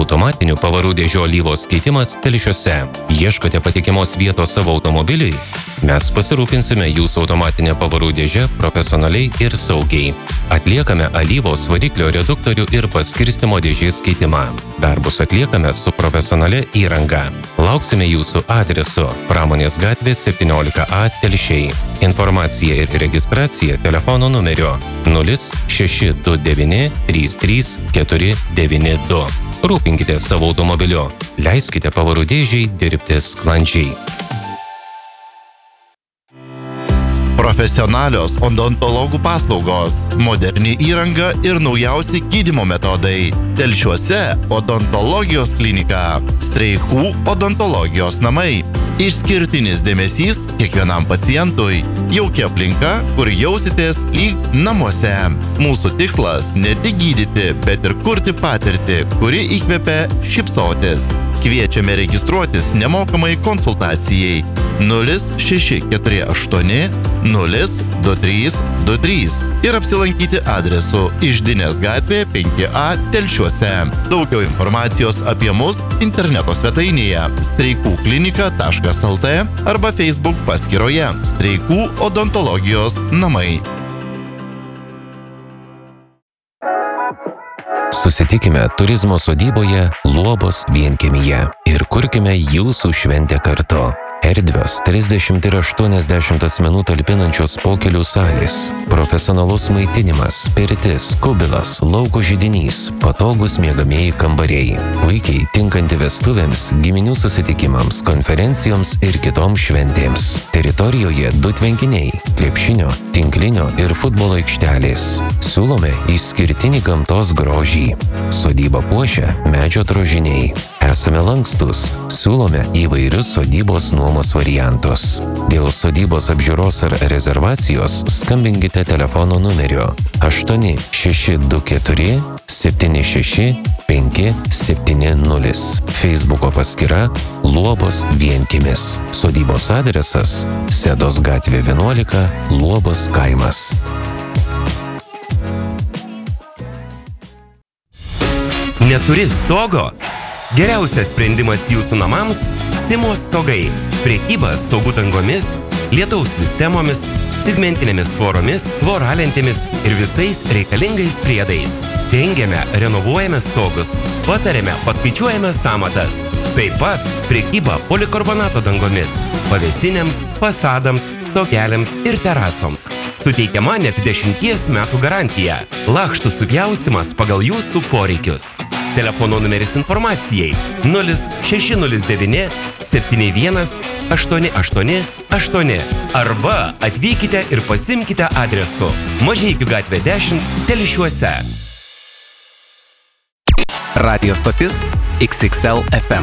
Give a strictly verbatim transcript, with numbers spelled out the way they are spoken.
Automatinių pavarų dėžių alyvos keitimas Telšiuose. Ieškote patikimos vietos savo automobiliui? Mes pasirūpinsime jūsų automatinę pavarų dėžę profesionaliai ir saugiai. Atliekame alyvos variklio reduktorių ir paskirstimo dėžės keitimą. Darbus atliekame su profesionalia įranga. Lauksime jūsų adresu Pramonės gatvė septyniolika A Telšiai. Informacija ir registracija telefono numeriu nulis šeši du devyni trys trys keturi devyni du. Rūpinkite savo automobiliu. Leiskite pavarų dėžiai dirbti sklandžiai. Profesionalios odontologų paslaugos, moderni įranga ir naujausi gydymo metodai. Telšiuose odontologijos klinika, Streikų odontologijos namai. Išskirtinis dėmesys kiekvienam pacientui. Jauki aplinka, kur jausitės lyg namuose. Mūsų tikslas ne tik gydyti, bet ir kurti patirtį, kuri įkvepia šypsotis. Kviečiame registruotis nemokamai konsultacijai nulis šeši keturi aštuoni nulis du trys du trys ir apsilankyti adresu Iždinės gatvė penki A Telšiuose. Daugiau informacijos apie mus interneto svetainėje streikų klinika taškas el tė arba Facebook paskyroje Streikų odontologijos namai. Susitikime turizmo sodyboje Luobos vienkiemyje ir kurkime jūsų šventę kartu. Erdvios trisdešimt ir aštuoniasdešimt asmenų talpinančios pokelių salės, profesionalus maitinimas, pirtis, kubilas, lauko židinys, patogus miegamieji kambariai, puikiai tinkanti vestuvėms, giminių susitikimams, konferencijoms ir kitoms šventėms. Teritorijoje du tvenkiniai, krepšinio, tinklinio ir futbolo aikštelės. Siūlome išskirtinį gamtos grožį. Sodybą puošia medžio drožiniai. Esame lankstus, siūlome įvairius sodybos nuomos variantus. Dėl sodybos apžiūros ar rezervacijos skambinkite telefono numeriu aštuoni šeši du keturi septyni šeši penki septyni nulis. Facebooko paskyra Luobos vienkiemis. Sodybos adresas Sedos gatvė vienuolika, Luobos kaimas. Neturi stogo? Geriausias sprendimas jūsų namams – Simo stogai. Prekyba stogų dangomis, lietaus sistemomis, segmentinėmis tvoromis, tvoralentėmis ir visais reikalingais priedais. Dengiame, renovuojame stogus, patariame, paskaičiuojame sąmatas. Taip pat prekyba polikarbonato dangomis, pavėsinėms, fasadams, stogeliams ir terasoms. Suteikiama net dešimties metų garantija. Lakštų supjaustymas pagal jūsų poreikius. Telefono numeris informacijai nulis šeši nulis devyni septyni vienas aštuoni aštuoni aštuoni arba atvykite ir pasimkite adresu Mažeikių gatvė dešimt Telšiuose. Radio stotis X X L F M.